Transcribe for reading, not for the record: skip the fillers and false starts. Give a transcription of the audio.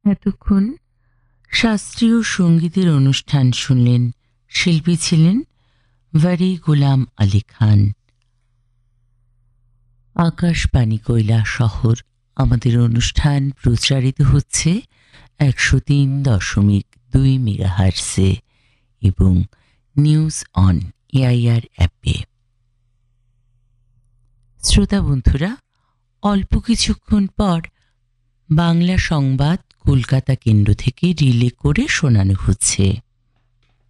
এতক্ষণ শাস্ত্রীয় সঙ্গীতের অনুষ্ঠান শুনলেন। শিল্পী ছিলেন ভারি গোলাম আলী খান। আকাশবাণী কৈলাসহর। আমাদের অনুষ্ঠান প্রচারিত হচ্ছে 103.2 মেগাহার্টজে এবং নিউজ অন এআইআর অ্যাপে। শ্রোতা বন্ধুরা, অল্প কিছুক্ষণ পর বাংলা সংবাদ কলকাতা কেন্দ্র থেকে রিলে করে শোনানো হচ্ছে।